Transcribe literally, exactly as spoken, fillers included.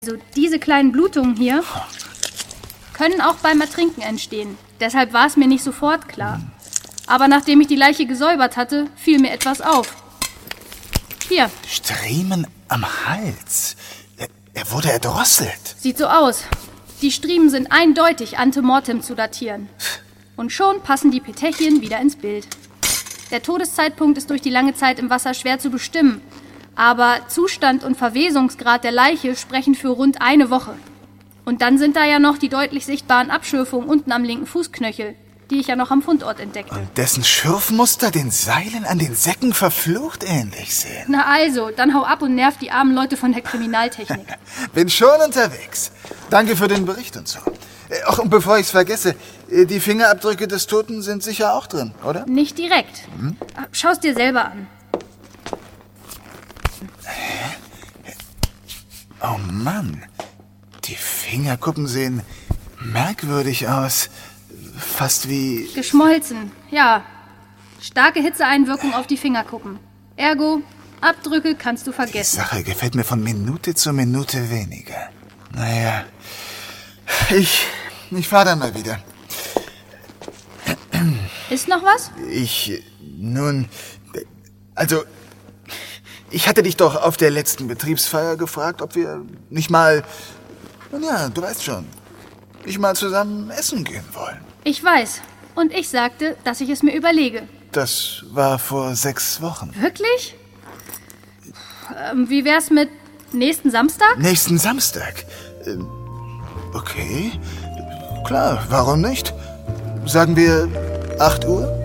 Also diese kleinen Blutungen hier können auch beim Ertrinken entstehen. Deshalb war es mir nicht sofort klar. Aber nachdem ich die Leiche gesäubert hatte, fiel mir etwas auf. Hier. Striemen am Hals. Er, er wurde erdrosselt. Sieht so aus. Die Striemen sind eindeutig antemortem zu datieren. Und schon passen die Petechien wieder ins Bild. Der Todeszeitpunkt ist durch die lange Zeit im Wasser schwer zu bestimmen. Aber Zustand und Verwesungsgrad der Leiche sprechen für rund eine Woche. Und dann sind da ja noch die deutlich sichtbaren Abschürfungen unten am linken Fußknöchel, die ich ja noch am Fundort entdeckte. Und dessen Schürfmuster den Seilen an den Säcken verflucht ähnlich sehen. Na also, dann hau ab und nerv die armen Leute von der Kriminaltechnik. Bin schon unterwegs. Danke für den Bericht und so. Ach, und bevor ich's vergesse, die Fingerabdrücke des Toten sind sicher auch drin, oder? Nicht direkt. Hm? Schau's dir selber an. Oh Mann, die Fingerkuppen sehen merkwürdig aus. Fast wie... Geschmolzen, ja. Starke Hitzeeinwirkung auf die Fingerkuppen. Ergo, Abdrücke kannst du vergessen. Die Sache gefällt mir von Minute zu Minute weniger. Naja, ich, ich fahr dann mal wieder. Ist noch was? Ich, nun, also... Ich hatte dich doch auf der letzten Betriebsfeier gefragt, ob wir nicht mal, nun ja, du weißt schon, nicht mal zusammen essen gehen wollen. Ich weiß. Und ich sagte, dass ich es mir überlege. Das war vor sechs Wochen. Wirklich? Ähm, wie wär's mit nächsten Samstag? Nächsten Samstag? Ähm, okay. Klar, warum nicht? Sagen wir acht Uhr?